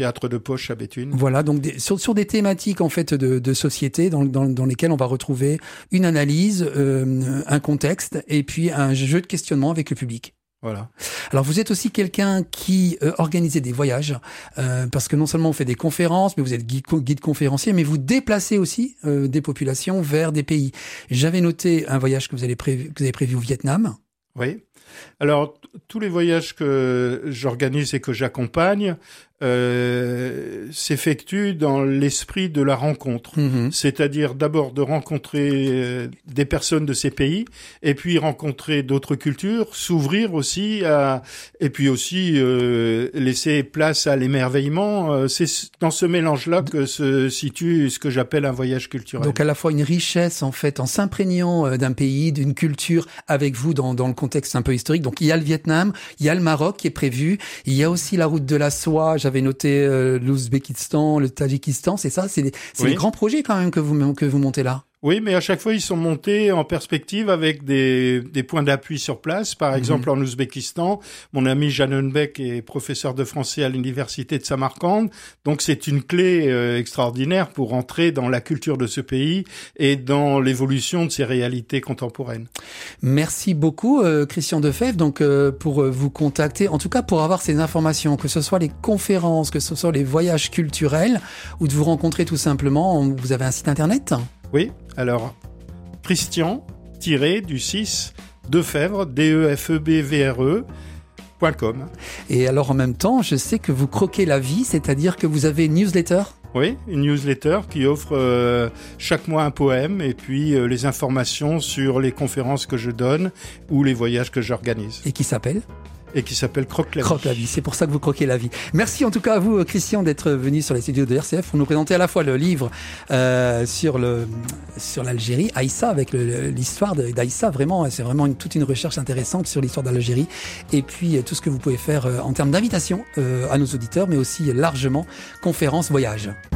Théâtre de Poche à Béthune. Voilà, donc sur des thématiques en fait de société dans lesquelles on va retrouver une analyse, un contexte et puis un jeu de questionnement avec le public. Voilà. Alors vous êtes aussi quelqu'un qui organisez des voyages, parce que non seulement vous faites des conférences, mais vous êtes guide conférencier, mais vous déplacez aussi des populations vers des pays. J'avais noté un voyage que vous avez prévu au Vietnam. Oui. Alors, tous les voyages que j'organise et que j'accompagne s'effectuent dans l'esprit de la rencontre. C'est-à-dire d'abord de rencontrer des personnes de ces pays et puis rencontrer d'autres cultures, s'ouvrir aussi et puis aussi laisser place à l'émerveillement. C'est dans ce mélange-là que se situe ce que j'appelle un voyage culturel. Donc à la fois une richesse en fait en s'imprégnant d'un pays, d'une culture avec vous dans le contexte un peu historique. Donc il y a le Vietnam, il y a le Maroc qui est prévu, il y a aussi la route de la soie. J'avais noté l'Ouzbékistan, le Tadjikistan, c'est ça, c'est des grands projets quand même que vous montez là. Oui, mais à chaque fois, ils sont montés en perspective avec des points d'appui sur place. Par exemple, en Ouzbékistan, mon ami Janenbek est professeur de français à l'université de Samarcande. Donc, c'est une clé extraordinaire pour entrer dans la culture de ce pays et dans l'évolution de ses réalités contemporaines. Merci beaucoup, Christian Defebvre. Donc, pour vous contacter, en tout cas pour avoir ces informations, que ce soit les conférences, que ce soit les voyages culturels, ou de vous rencontrer tout simplement, vous avez un site internet ? Oui, alors Christian-du-6 Defebvre, DEFEBVRE.com. Et alors en même temps, je sais que vous croquez la vie, c'est-à-dire que vous avez une newsletter ? Oui, une newsletter qui offre chaque mois un poème et puis les informations sur les conférences que je donne ou les voyages que j'organise. Et qui s'appelle ? Et qui s'appelle Croque la vie. Croque la vie, c'est pour ça que vous croquez la vie. Merci en tout cas à vous, Christian, d'être venu sur les studios de RCF pour nous présenter à la fois le livre sur l'Algérie, Aïssa, avec l'histoire d'Aïssa. Vraiment, c'est vraiment toute une recherche intéressante sur l'histoire d'Algérie. Et puis tout ce que vous pouvez faire en termes d'invitation à nos auditeurs, mais aussi largement conférences, voyages.